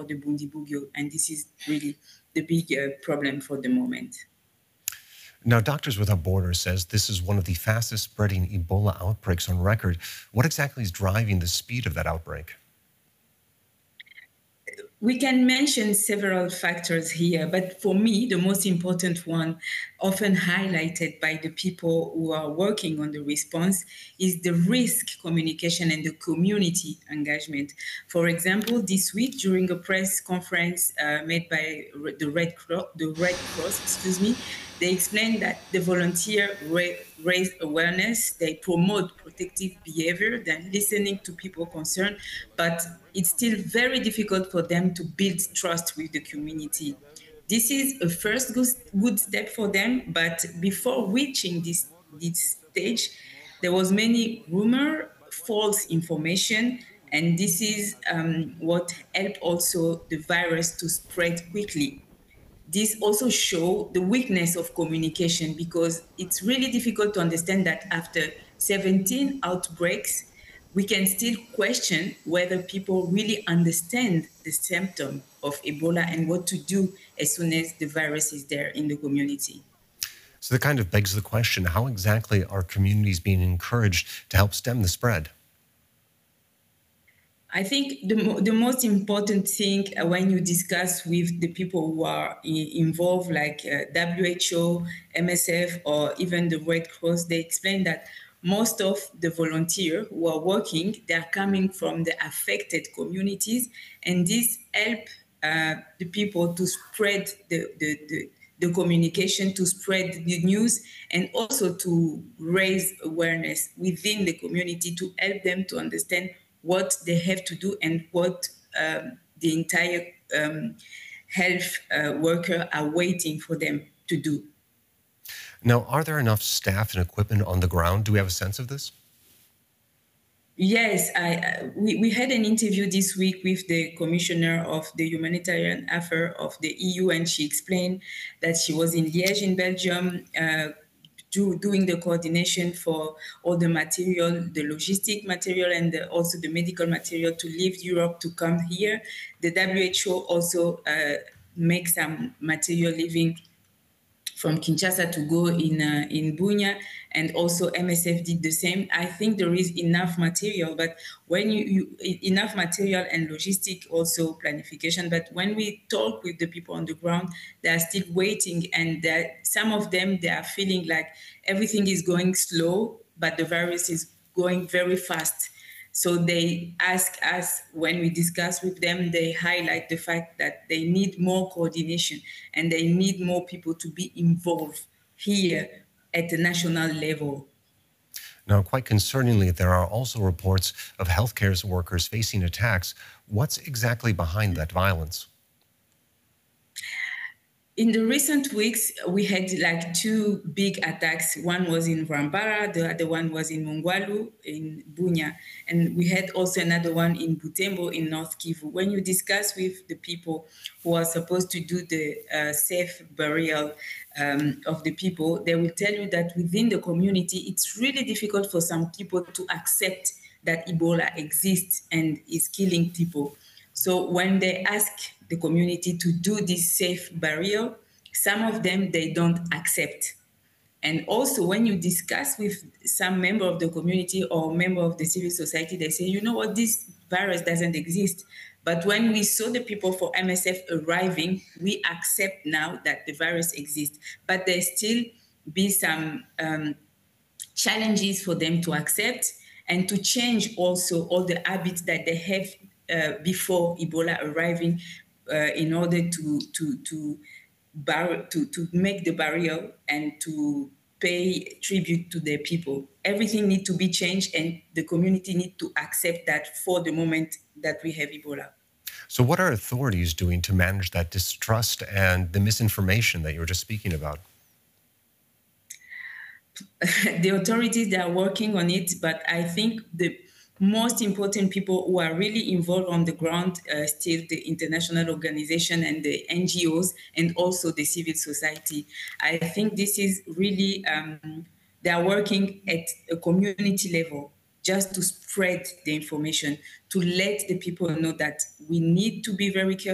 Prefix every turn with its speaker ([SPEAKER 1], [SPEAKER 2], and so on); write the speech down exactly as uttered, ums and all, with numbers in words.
[SPEAKER 1] for the Bundibugyo, and this is really the big uh, problem for the moment.
[SPEAKER 2] Now, Doctors Without Borders says this is one of the fastest spreading Ebola outbreaks on record. What exactly is driving the speed of that outbreak?
[SPEAKER 1] We can mention several factors here, but for me, the most important one, often highlighted by the people who are working on the response, is the risk communication and the community engagement. For example, this week during a press conference uh, made by the Red Cross, the Red Cross, excuse me, they explained that the volunteer ra- raise awareness, they promote protective behavior, they're listening to people concerned, but it's still very difficult for them to build trust with the community. This is a first good, good step for them, but before reaching this, this stage, there was many rumor, false information, and this is um, what helped also the virus to spread quickly. This also shows the weakness of communication because it's really difficult to understand that after seventeen outbreaks, we can still question whether people really understand the symptom of Ebola and what to do as soon as the virus is there in the community.
[SPEAKER 2] So that kind of begs the question, how exactly are communities being encouraged to help stem the spread?
[SPEAKER 1] I think the, the most important thing uh, when you discuss with the people who are I- involved, like uh, W H O, M S F, or even the Red Cross, they explain that most of the volunteers who are working, they are coming from the affected communities, and this help uh, the people to spread the, the, the the communication, to spread the news, and also to raise awareness within the community to help them to understand what they have to do and what um, the entire um, health uh, worker are waiting for them to do.
[SPEAKER 2] Now, are there enough staff and equipment on the ground? Do we have a sense of this?
[SPEAKER 1] Yes, I, uh, we, we had an interview this week with the Commissioner of the Humanitarian Affairs of the E U, and she explained that she was in Liège in Belgium uh, do, doing the coordination for all the material, the logistic material, and the, also the medical material to leave Europe to come here. The W H O also uh, makes some material leaving from Kinshasa to go in uh, in Bunia, and also M S F did the same. I think there is enough material, but when you, you enough material and logistic also planification. But when we talk with the people on the ground, they are still waiting, and that some of them they are feeling like everything is going slow, but the virus is going very fast. So they ask us, when we discuss with them, they highlight the fact that they need more coordination and they need more people to be involved here at the national level.
[SPEAKER 2] Now, quite concerningly, there are also reports of healthcare workers facing attacks. What's exactly behind that violence?
[SPEAKER 1] In the recent weeks, we had like two big attacks. One was in Rambara, the other one was in Mongwalu, in Bunia. And we had also another one in Butembo, in North Kivu. When you discuss with the people who are supposed to do the uh, safe burial um, of the people, they will tell you that within the community, it's really difficult for some people to accept that Ebola exists and is killing people. So when they ask the community to do this safe burial, some of them, they don't accept. And also when you discuss with some member of the community or member of the civil society, they say, you know what, this virus doesn't exist. But when we saw the people for M S F arriving, we accept now that the virus exists. But there still be some um, challenges for them to accept and to change also all the habits that they have uh, before Ebola arriving uh, in order to to to, bar- to to make the burial and to pay tribute to their people. Everything needs to be changed, and the community needs to accept that for the moment that we have Ebola.
[SPEAKER 2] So what are authorities doing to manage that distrust and the misinformation that you were just speaking about?
[SPEAKER 1] The authorities, they are working on it, but I think the most important people who are really involved on the ground uh, still the international organization and the N G Os and also the civil society. I think this is really um, they are working at a community level just to spread the information, to let the people know that we need to be very careful